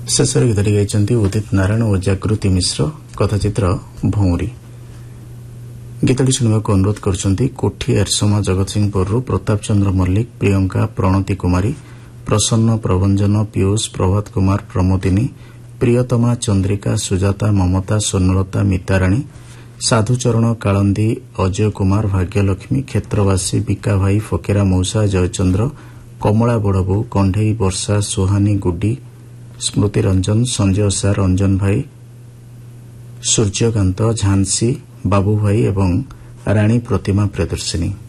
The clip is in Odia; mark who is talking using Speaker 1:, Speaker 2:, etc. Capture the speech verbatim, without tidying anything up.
Speaker 1: ଶେଷରେ ଗୀତଟି ଗାଇଛନ୍ତି ଉଦିତ ନାରାୟଣ ଓ ଜାଗୃତି ମିଶ୍ର। କଥାଚିତ୍ର ଭଉଁରୀ। ଗୀତଟି ଶୁଣିବାକୁ ଅନୁରୋଧ କରୁଛନ୍ତି କୋଠି ଏରସମା ଜଗତସିଂହପୁରରୁ ପ୍ରତାପ ଚନ୍ଦ୍ର ମଲ୍ଲିକ, ପ୍ରିୟଙ୍କା, ପ୍ରଣତି କୁମାରୀ, ପ୍ରସନ୍ନ, ପ୍ରଭଞ୍ଜନ, ପୀୟୁଷ, ପ୍ରଭାତ କୁମାର, ପ୍ରମୋଦିନୀ, ପ୍ରିୟତମା, ଚନ୍ଦ୍ରିକା, ସୁଜାତା, ମମତା, ସ୍ୱର୍ଣ୍ଣଲତା, ମିତାରାଣୀ, ସାଧୁଚରଣ, କାଳନ୍ଦୀ, ଅଜୟ କୁମାର, ଭାଗ୍ୟଲକ୍ଷ୍ମୀ, କ୍ଷେତ୍ରବାସୀ, ବିକା ଭାଇ, ଫକୀରା ମଉସା, ଜୟଚନ୍ଦ୍ର, କମଳା ବଡ଼ବୋଉ, କଣ୍ଢେଇ, ବର୍ଷା, ସୁହାନୀ, ଗୁଡି, ସ୍ମୃତି ରଞ୍ଜନ, ସଞ୍ଜୟ ସାର୍, ରଞ୍ଜନ ଭାଇ, ସୂର୍ଯ୍ୟକାନ୍ତ, ଝାନ୍ସୀ, ବାବୁ ଭାଇ ଏବଂ ରାଣୀ ପ୍ରତିମା ପ୍ରିୟଦର୍ଶିନୀ।